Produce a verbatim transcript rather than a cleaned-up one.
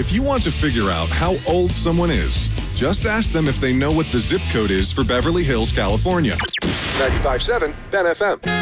If you want to figure out how old someone is, just ask them if they know what the zip code is for Beverly Hills, California. ninety-five point seven Ben F M.